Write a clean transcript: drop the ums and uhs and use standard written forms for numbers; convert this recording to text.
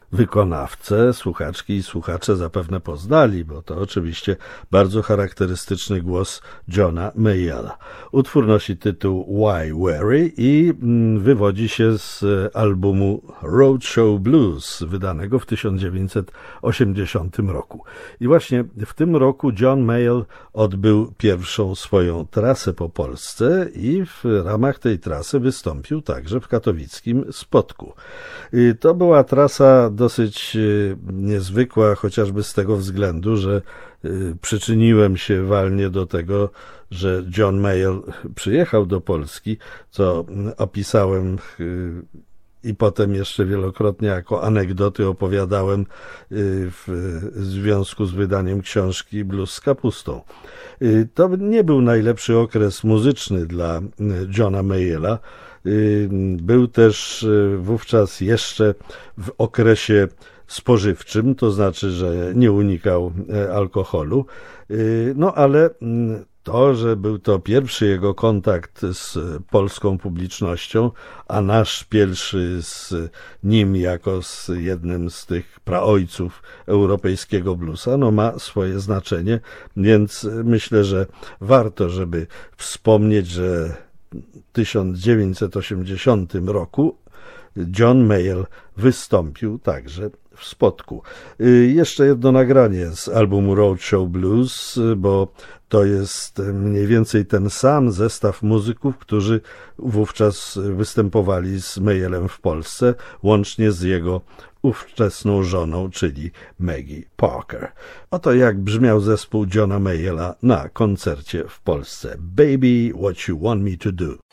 Wykonawcę słuchaczki i słuchacze zapewne poznali, bo to oczywiście bardzo charakterystyczny głos Johna Mayalla. Utwór nosi tytuł Why Worry i wywodzi się z albumu Roadshow Blues, wydanego w 1980 roku. I właśnie w tym roku John Mayall odbył pierwszą swoją trasę po Polsce i w ramach tej trasy wystąpił także w katowickim Spodku. To była trasa dosyć niezwykła, chociażby z tego względu, że przyczyniłem się walnie do tego, że John Mayall przyjechał do Polski, co opisałem i potem jeszcze wielokrotnie jako anegdoty opowiadałem w związku z wydaniem książki Blues z kapustą. To nie był najlepszy okres muzyczny dla Johna Mayalla. Był też wówczas jeszcze w okresie spożywczym, to znaczy, że nie unikał alkoholu, no ale to, że był to pierwszy jego kontakt z polską publicznością, a nasz pierwszy z nim jako z jednym z tych praojców europejskiego bluesa, no ma swoje znaczenie, więc myślę, że warto, żeby wspomnieć, że w 1980 roku John Mayall wystąpił także w Spodku. Jeszcze jedno nagranie z albumu Roadshow Blues, bo to jest mniej więcej ten sam zestaw muzyków, którzy wówczas występowali z Mayallem w Polsce, łącznie z jego ówczesną żoną, czyli Maggie Parker. Oto jak brzmiał zespół Johna Mayalla na koncercie w Polsce. Baby, what you want me to do.